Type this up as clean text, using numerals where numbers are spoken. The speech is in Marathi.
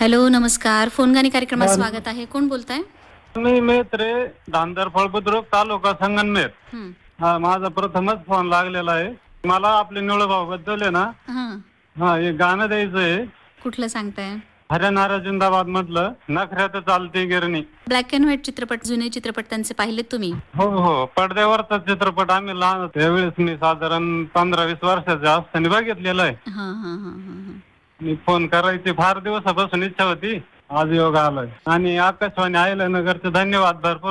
हॅलो, नमस्कार. फोन गाणी कार्यक्रमात स्वागत आहे. कोण बोलताय? मी मेत्रे, धामदर बुद्रुक, तालुका संगमनेर. हं. माझा प्रथमच फोन लागलेला आहे. मला आपले निळूभाऊबद्दल आहे ना, हां. एक गाणं द्यायचं आहे. कुठलं सांगताय? हरनारा जिंदाबाद मधलं नखऱ्यात चालती गिरणी. ब्लॅक अँड व्हाईट चित्रपट, जुने चित्रपट त्यांचे पाहिलेत तुम्ही? हो. पडद्यावरचा चित्रपट आम्ही लहान होतो त्यावेळेस मी साधारण 15-20 वर्षाचा असताना बघितलेला आहे. हां, हां, हां, हां, हां. मी फोन करायची फार दिवसापासून इच्छा होती. आज योग आलाय आणि आकाशवाणी अहिल्यानगरचे धन्यवाद भरपूर.